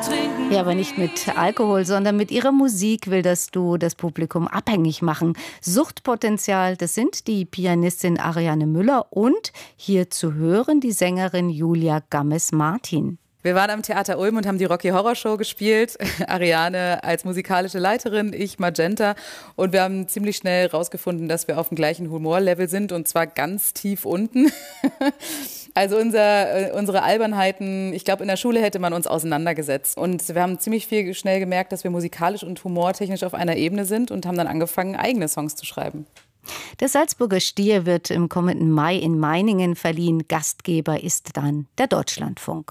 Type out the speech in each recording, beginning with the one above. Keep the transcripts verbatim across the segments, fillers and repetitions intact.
Ja, aber nicht mit Alkohol, sondern mit ihrer Musik will das Duo das Publikum abhängig machen. Suchtpotenzial, das sind die Pianistin Ariane Müller und hier zu hören die Sängerin Julia Gammes-Martin. Wir waren am Theater Ulm und haben die Rocky Horror Show gespielt. Ariane als musikalische Leiterin, ich Magenta. Und wir haben ziemlich schnell rausgefunden, dass wir auf dem gleichen Humorlevel sind und zwar ganz tief unten. Also unser, unsere Albernheiten, ich glaube, in der Schule hätte man uns auseinandergesetzt. Und wir haben ziemlich viel schnell gemerkt, dass wir musikalisch und humortechnisch auf einer Ebene sind und haben dann angefangen, eigene Songs zu schreiben. Der Salzburger Stier wird im kommenden Mai in Meiningen verliehen. Gastgeber ist dann der Deutschlandfunk.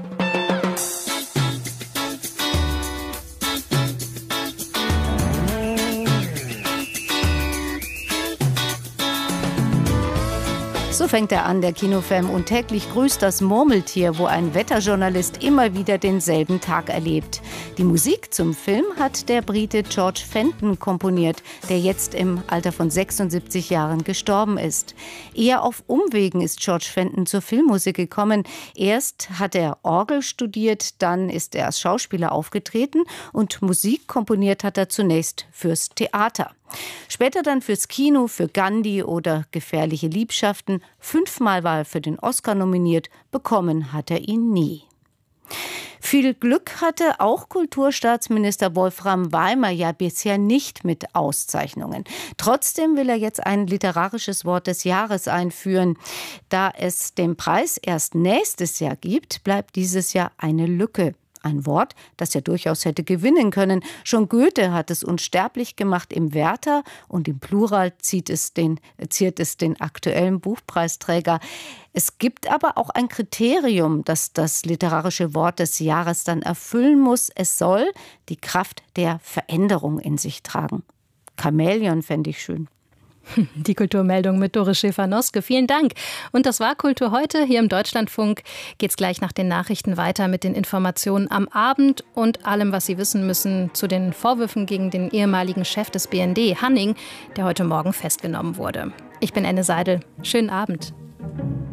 So fängt er an, der Kinofilm. Und täglich grüßt das Murmeltier, wo ein Wetterjournalist immer wieder denselben Tag erlebt. Die Musik zum Film hat der Brite George Fenton komponiert, der jetzt im Alter von sechsundsiebzig Jahren gestorben ist. Eher auf Umwegen ist George Fenton zur Filmmusik gekommen. Erst hat er Orgel studiert, dann ist er als Schauspieler aufgetreten und Musik komponiert hat er zunächst fürs Theater. Später dann fürs Kino, für Gandhi oder Gefährliche Liebschaften. Fünfmal war er für den Oscar nominiert, bekommen hat er ihn nie. Viel Glück hatte auch Kulturstaatsminister Wolfram Weimer ja bisher nicht mit Auszeichnungen. Trotzdem will er jetzt ein literarisches Wort des Jahres einführen. Da es den Preis erst nächstes Jahr gibt, bleibt dieses Jahr eine Lücke. Ein Wort, das er durchaus hätte gewinnen können. Schon Goethe hat es unsterblich gemacht im Werther und im Plural zieht es den, ziert es den aktuellen Buchpreisträger. Es gibt aber auch ein Kriterium, das das literarische Wort des Jahres dann erfüllen muss. Es soll die Kraft der Veränderung in sich tragen. Chamäleon fände ich schön. Die Kulturmeldung mit Doris Schäfer-Noske. Vielen Dank. Und das war Kultur heute. Hier im Deutschlandfunk geht es gleich nach den Nachrichten weiter mit den Informationen am Abend und allem, was Sie wissen müssen zu den Vorwürfen gegen den ehemaligen Chef des B N D, Hanning, der heute Morgen festgenommen wurde. Ich bin Anne Seidel. Schönen Abend.